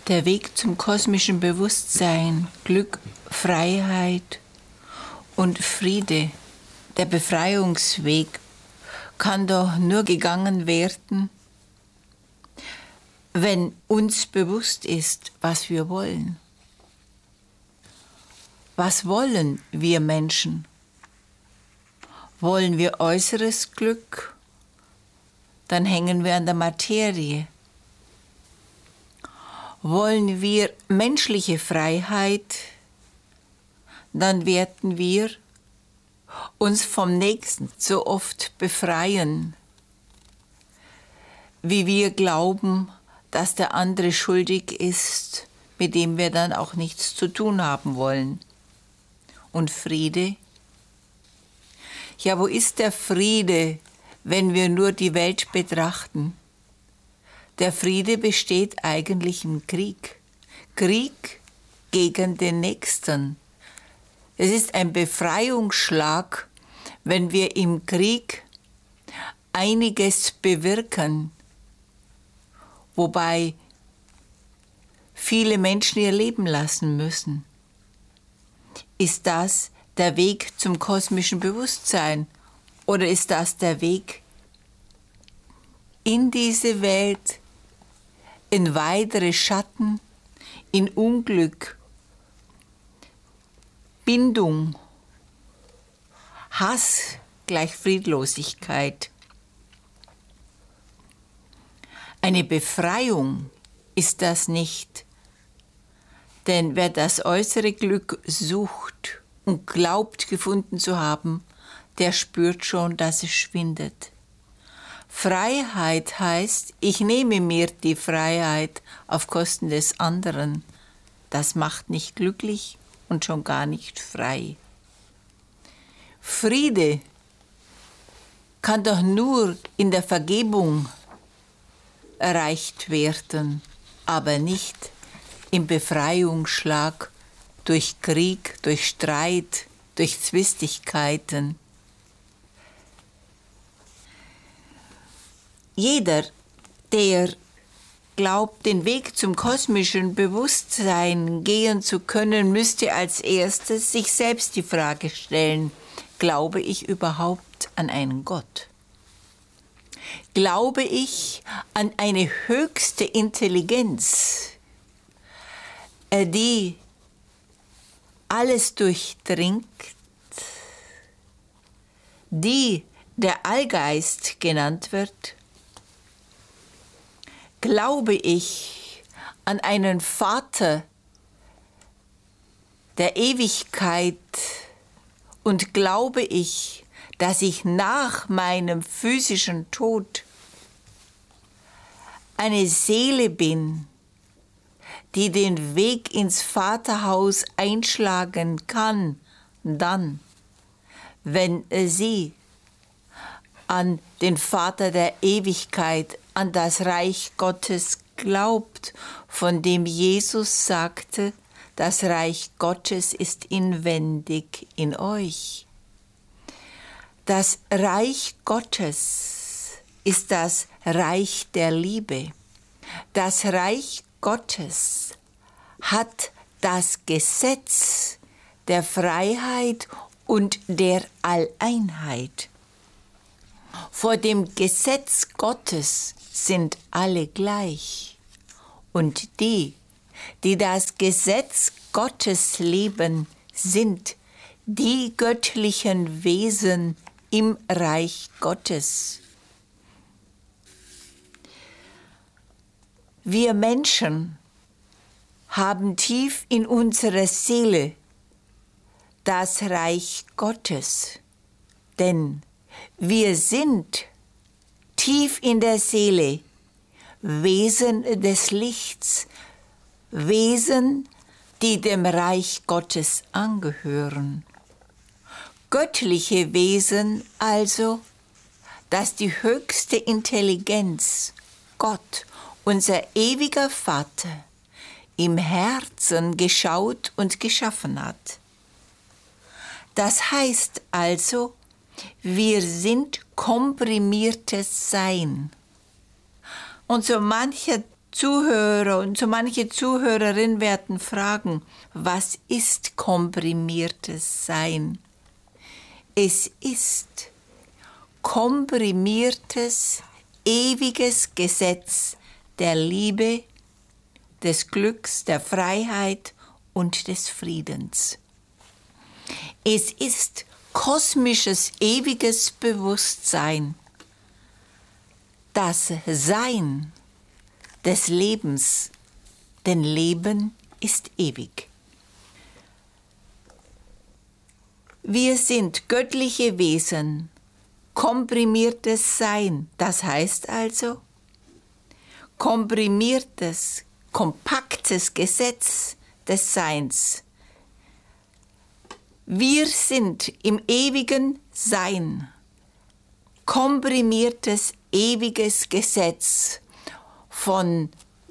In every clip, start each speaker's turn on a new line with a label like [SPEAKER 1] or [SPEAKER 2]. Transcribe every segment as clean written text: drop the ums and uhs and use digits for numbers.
[SPEAKER 1] Der Weg zum kosmischen Bewusstsein, Glück, Freiheit und Friede, der Befreiungsweg, kann doch nur gegangen werden, wenn uns bewusst ist, was wir wollen. Was wollen wir Menschen? Wollen wir äußeres Glück? Dann hängen wir an der Materie. Wollen wir menschliche Freiheit? Dann werden wir uns vom Nächsten so oft befreien, wie wir glauben, dass der andere schuldig ist, mit dem wir dann auch nichts zu tun haben wollen. Und Friede? Ja, wo ist der Friede, wenn wir nur die Welt betrachten? Der Friede besteht eigentlich im Krieg. Krieg gegen den Nächsten. Es ist ein Befreiungsschlag, wenn wir im Krieg einiges bewirken, wobei viele Menschen ihr Leben lassen müssen. Ist das der Weg zum kosmischen Bewusstsein oder ist das der Weg in diese Welt, in weitere Schatten, in Unglück, Bindung, Hass gleich Friedlosigkeit? Eine Befreiung ist das nicht, denn wer das äußere Glück sucht und glaubt gefunden zu haben, der spürt schon, dass es schwindet. Freiheit heißt, ich nehme mir die Freiheit auf Kosten des anderen. Das macht nicht glücklich und schon gar nicht frei. Friede kann doch nur in der Vergebung erreicht werden, aber nicht im Befreiungsschlag durch Krieg, durch Streit, durch Zwistigkeiten. Jeder, der glaubt, den Weg zum kosmischen Bewusstsein gehen zu können, müsste als erstes sich selbst die Frage stellen: Glaube ich überhaupt an einen Gott? Glaube ich an eine höchste Intelligenz, die alles durchdringt, die der Allgeist genannt wird? Glaube ich an einen Vater der Ewigkeit und glaube ich, dass ich nach meinem physischen Tod eine Seele bin, die den Weg ins Vaterhaus einschlagen kann, dann, wenn sie an den Vater der Ewigkeit, an das Reich Gottes glaubt, von dem Jesus sagte, das Reich Gottes ist inwendig in euch. Das Reich Gottes ist das Reich der Liebe. Das Reich Gottes hat das Gesetz der Freiheit und der Alleinheit. Vor dem Gesetz Gottes sind alle gleich. Und die das Gesetz Gottes lieben, sind die göttlichen Wesen im Reich Gottes. Wir Menschen haben tief in unserer Seele das Reich Gottes, denn wir sind tief in der Seele Wesen des Lichts, Wesen, die dem Reich Gottes angehören. Göttliche Wesen also, dass die höchste Intelligenz, Gott, unser ewiger Vater, im Herzen geschaut und geschaffen hat. Das heißt also, wir sind komprimiertes Sein. Und so mancher Zuhörer und so manche Zuhörerin werden fragen, was ist komprimiertes Sein? Es ist komprimiertes, ewiges Gesetz der Liebe, des Glücks, der Freiheit und des Friedens. Es ist kosmisches, ewiges Bewusstsein, das Sein des Lebens, denn Leben ist ewig. Wir sind göttliche Wesen, komprimiertes Sein, das heißt also komprimiertes, kompaktes Gesetz des Seins. Wir sind im ewigen Sein, komprimiertes, ewiges Gesetz von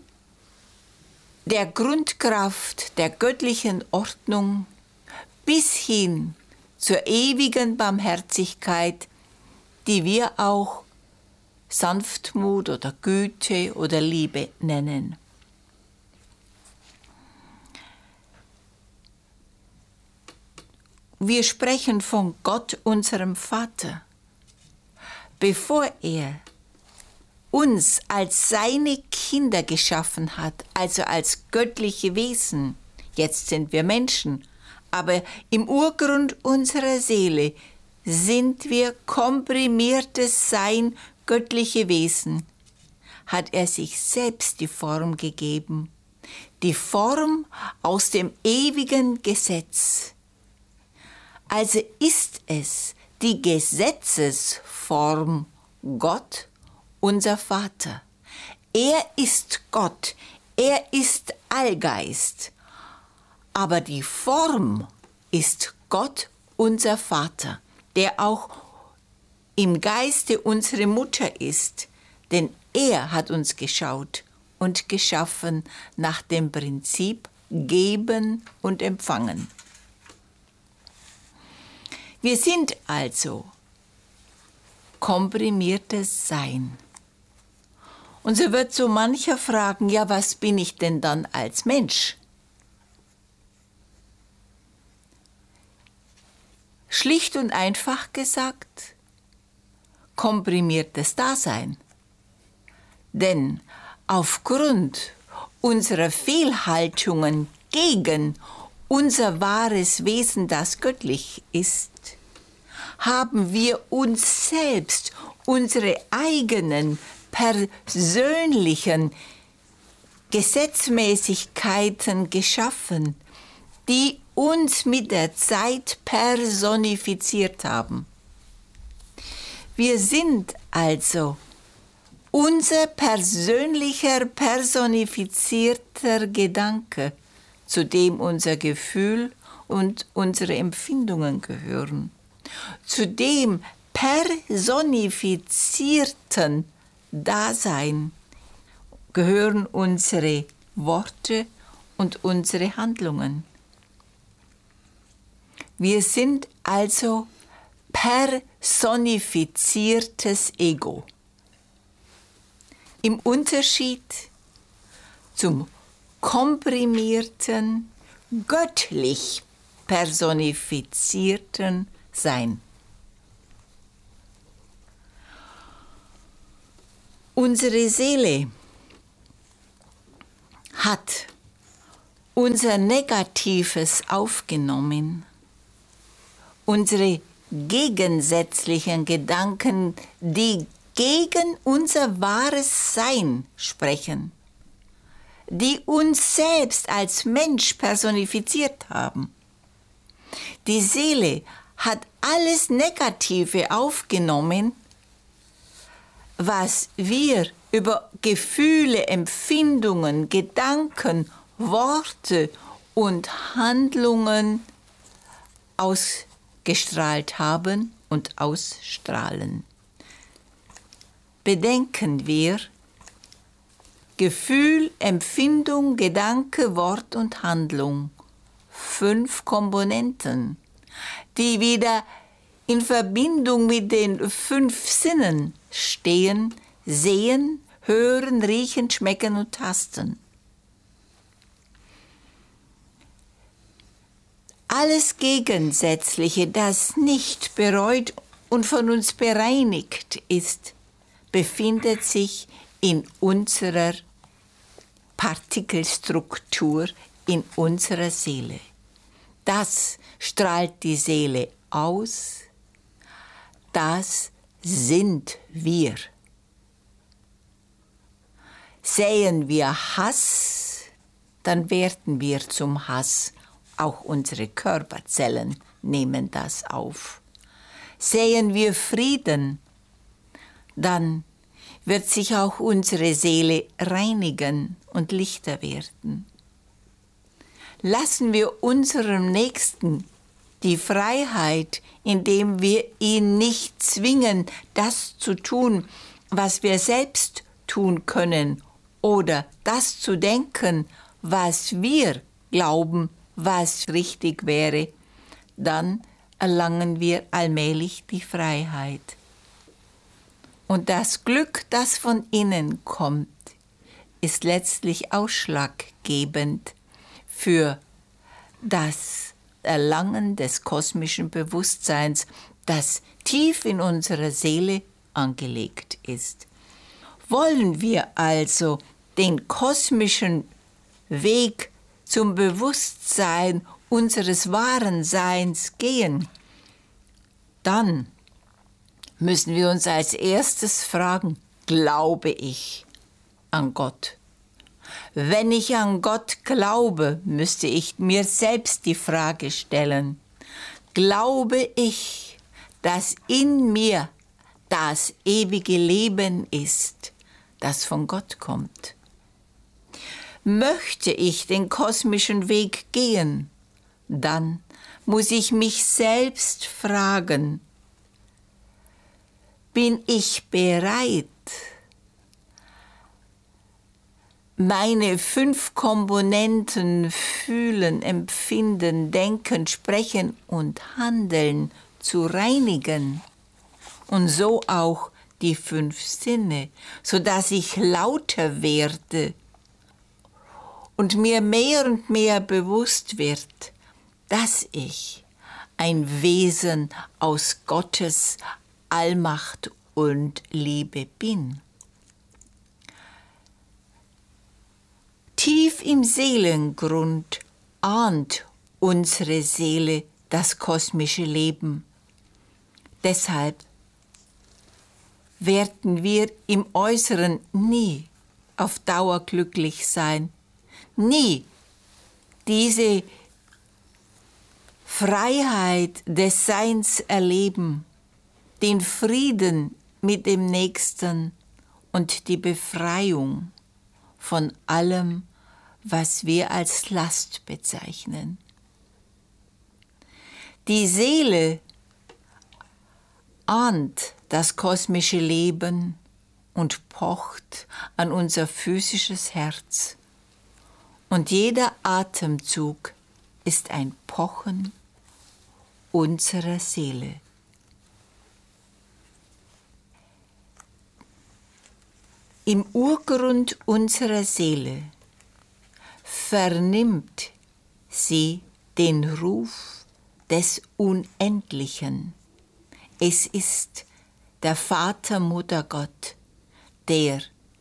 [SPEAKER 1] der Grundkraft der göttlichen Ordnung bis hin zur ewigen Barmherzigkeit, die wir auch Sanftmut oder Güte oder Liebe nennen. Wir sprechen von Gott, unserem Vater. Bevor er uns als seine Kinder geschaffen hat, also als göttliche Wesen, jetzt sind wir Menschen, aber im Urgrund unserer Seele sind wir komprimiertes Sein, göttliche Wesen, hat er sich selbst die Form gegeben, die Form aus dem ewigen Gesetz. Also ist es die Gesetzesform Gott, unser Vater. Er ist Gott, er ist Allgeist, aber die Form ist Gott, unser Vater, der auch im Geiste unsere Mutter ist, denn er hat uns geschaut und geschaffen nach dem Prinzip Geben und Empfangen. Wir sind also komprimiertes Sein. Und so wird so mancher fragen, ja, was bin ich denn dann als Mensch? Schlicht und einfach gesagt, komprimiertes Dasein. Denn aufgrund unserer Fehlhaltungen gegen unser wahres Wesen, das göttlich ist, haben wir uns selbst, unsere eigenen persönlichen Gesetzmäßigkeiten geschaffen, die uns mit der Zeit personifiziert haben. Wir sind also unser persönlicher, personifizierter Gedanke, zu dem unser Gefühl und unsere Empfindungen gehören. Zu dem personifizierten Dasein gehören unsere Worte und unsere Handlungen. Wir sind also personifiziertes Ego. Im Unterschied zum komprimierten, göttlich personifizierten Sein. Unsere Seele hat unser Negatives aufgenommen, unsere gegensätzlichen Gedanken, die gegen unser wahres Sein sprechen, die uns selbst als Mensch personifiziert haben. Die Seele hat alles Negative aufgenommen, was wir über Gefühle, Empfindungen, Gedanken, Worte und Handlungen ausgestrahlt haben und ausstrahlen. Bedenken wir, Gefühl, Empfindung, Gedanke, Wort und Handlung. 5 Komponenten, die wieder in Verbindung mit den 5 Sinnen stehen: Sehen, hören, riechen, schmecken und tasten. Alles Gegensätzliche, das nicht bereut und von uns bereinigt ist, befindet sich in unserer Partikelstruktur, in unserer Seele. Das strahlt die Seele aus, das sind wir. Säen wir Hass, dann werden wir zum Hass. Auch unsere Körperzellen nehmen das auf. Säen wir Frieden, dann wird sich auch unsere Seele reinigen und lichter werden. Lassen wir unserem Nächsten die Freiheit, indem wir ihn nicht zwingen, das zu tun, was wir selbst tun können, oder das zu denken, was wir glauben, was richtig wäre, dann erlangen wir allmählich die Freiheit. Und das Glück, das von innen kommt, ist letztlich ausschlaggebend für das Erlangen des kosmischen Bewusstseins, das tief in unserer Seele angelegt ist. Wollen wir also den kosmischen Weg zum Bewusstsein unseres wahren Seins gehen, dann müssen wir uns als erstes fragen, glaube ich an Gott? Wenn ich an Gott glaube, müsste ich mir selbst die Frage stellen, glaube ich, dass in mir das ewige Leben ist, das von Gott kommt? Möchte ich den kosmischen Weg gehen, dann muss ich mich selbst fragen, bin ich bereit, meine 5 Komponenten Fühlen, Empfinden, Denken, Sprechen und Handeln zu reinigen und so auch die 5 Sinne, sodass ich lauter werde und mir mehr und mehr bewusst wird, dass ich ein Wesen aus Gottes Allmacht und Liebe bin. Tief im Seelengrund ahnt unsere Seele das kosmische Leben. Deshalb werden wir im Äußeren nie auf Dauer glücklich sein, nie diese Freiheit des Seins erleben, den Frieden mit dem Nächsten und die Befreiung von allem, was wir als Last bezeichnen. Die Seele ahnt das kosmische Leben und pocht an unser physisches Herz. Und jeder Atemzug ist ein Pochen unserer Seele. Im Urgrund unserer Seele vernimmt sie den Ruf des Unendlichen. Es ist der Vater, Mutter Gott, der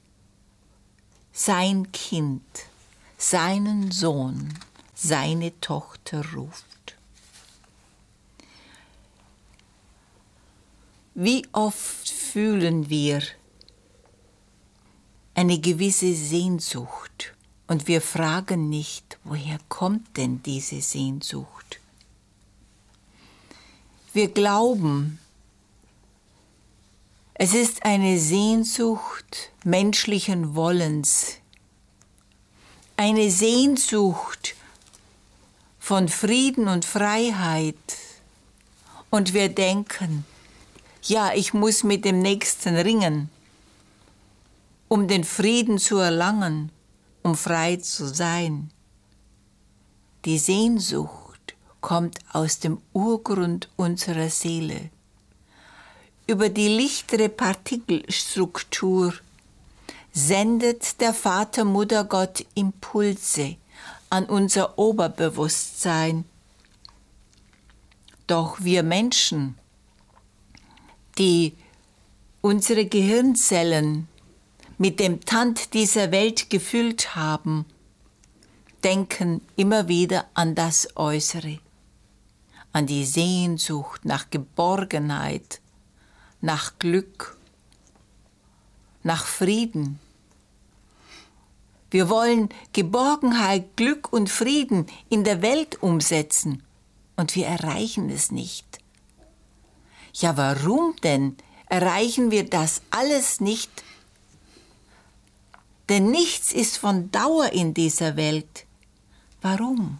[SPEAKER 1] sein Kind, seinen Sohn, seine Tochter ruft. Wie oft fühlen wir eine gewisse Sehnsucht und wir fragen nicht, woher kommt denn diese Sehnsucht? Wir glauben, es ist eine Sehnsucht menschlichen Wollens, eine Sehnsucht von Frieden und Freiheit. Und wir denken, ja, ich muss mit dem Nächsten ringen, um den Frieden zu erlangen, um frei zu sein. Die Sehnsucht kommt aus dem Urgrund unserer Seele. Über die lichtere Partikelstruktur sendet der Vater, Mutter Gott Impulse an unser Oberbewusstsein. Doch wir Menschen, die unsere Gehirnzellen mit dem Tand dieser Welt gefüllt haben, denken immer wieder an das Äußere, an die Sehnsucht nach Geborgenheit, nach Glück, nach Frieden. Wir wollen Geborgenheit, Glück und Frieden in der Welt umsetzen und wir erreichen es nicht. Ja, warum denn erreichen wir das alles nicht? Denn nichts ist von Dauer in dieser Welt. Warum?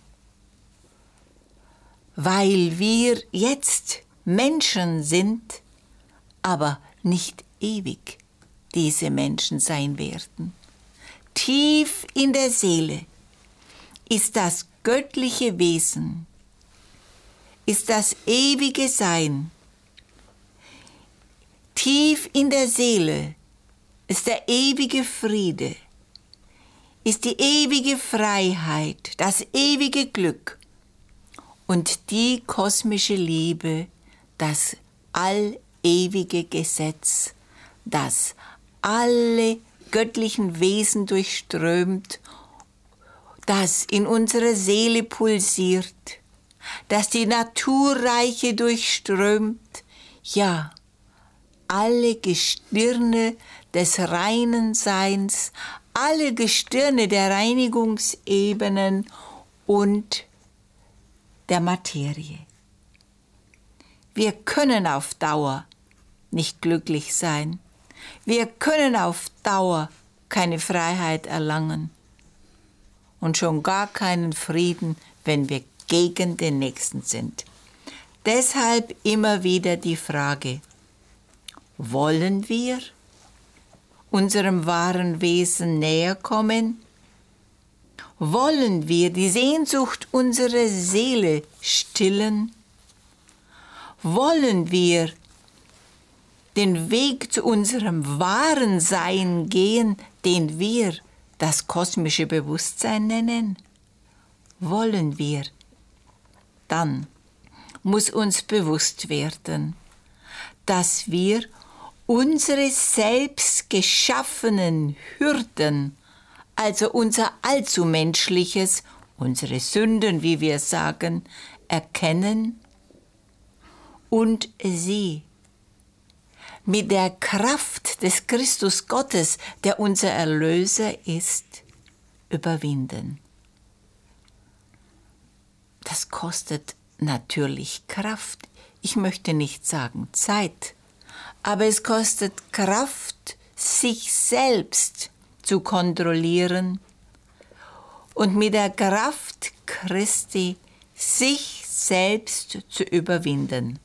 [SPEAKER 1] Weil wir jetzt Menschen sind, aber nicht ewig diese Menschen sein werden. Tief in der Seele ist das göttliche Wesen, ist das ewige Sein. Tief in der Seele ist der ewige Friede, ist die ewige Freiheit, das ewige Glück und die kosmische Liebe, das allewige Gesetz, das alle göttlichen Wesen durchströmt, das in unserer Seele pulsiert, das die Naturreiche durchströmt, ja, alle Gestirne des reinen Seins, alle Gestirne der Reinigungsebenen und der Materie. Wir können auf Dauer nicht glücklich sein. Wir können auf Dauer keine Freiheit erlangen und schon gar keinen Frieden, wenn wir gegen den Nächsten sind. Deshalb immer wieder die Frage: Wollen wir unserem wahren Wesen näher kommen? Wollen wir die Sehnsucht unserer Seele stillen? Wollen wir den Weg zu unserem wahren Sein gehen, den wir das kosmische Bewusstsein nennen? Wollen wir? Dann muss uns bewusst werden, dass wir unsere selbst geschaffenen Hürden, also unser Allzumenschliches, unsere Sünden, wie wir sagen, erkennen und sie mit der Kraft des Christus Gottes, der unser Erlöser ist, überwinden. Das kostet natürlich Kraft. Ich möchte nicht sagen Zeit, aber es kostet Kraft, sich selbst zu kontrollieren und mit der Kraft Christi sich selbst zu überwinden.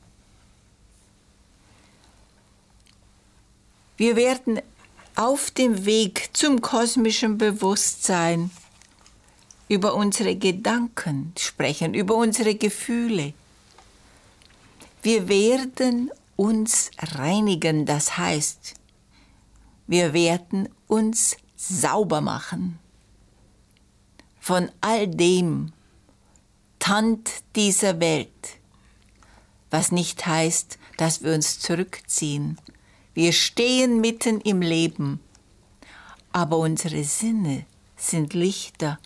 [SPEAKER 1] Wir werden auf dem Weg zum kosmischen Bewusstsein über unsere Gedanken sprechen, über unsere Gefühle. Wir werden uns reinigen, das heißt, wir werden uns sauber machen von all dem Tand dieser Welt, was nicht heißt, dass wir uns zurückziehen. Wir stehen mitten im Leben, aber unsere Sinne sind Lichter.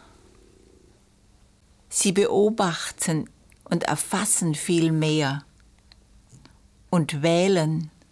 [SPEAKER 1] Sie beobachten und erfassen viel mehr und wählen